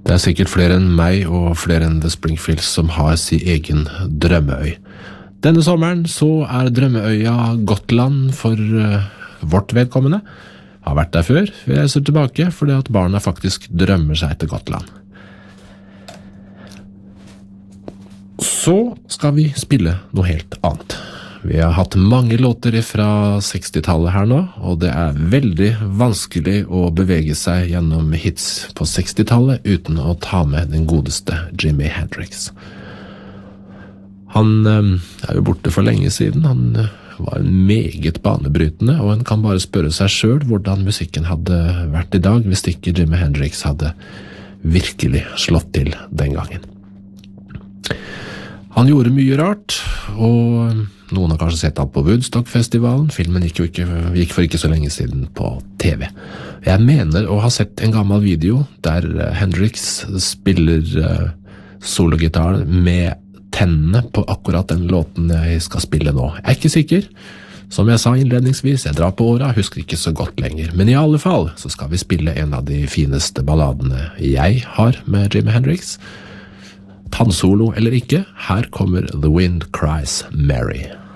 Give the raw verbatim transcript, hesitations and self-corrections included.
Det er sikkert flere enn meg og flere enn The Springfields som har sin egen drømmeøy. Denne sommeren så er drømmeøya Gotland for uh, vårt vedkommende. Har vært der før, vi reiser tilbake fordi at barna faktisk drømmer seg til Gotland. Så skal vi spille noe helt annet. Vi har hatt mange låter fra sekstitallet her nå, og det er veldig vanskelig å bevege seg gjennom hits på sekstitallet uten å ta med den godeste Jimi Hendrix. Han er jo borte for lenge siden, han var meget banebrytende, og en kan bare spørre seg selv hvordan musikken hadde vært i dag hvis ikke Jimi Hendrix hadde virkelig slått til den gangen. Han gjorde mye rart, og noen har kanskje sett han på Woodstock-festivalen. Filmen gikk, jo ikke, gikk for ikke så lenge siden på T V. Jeg mener å ha sett en gammel video der Hendrix spiller uh, sologitar med tennene på akkurat den låten jeg skal spille nå. Jeg er ikke sikker. Som jeg sa innledningsvis, jeg drar på åra, husker ikke så godt lenger. Men i alle fall så skal vi spille en av de fineste balladene jeg har med Jimi Hendrix. Tannsolo eller ikke, her kommer The Wind Cries Mary.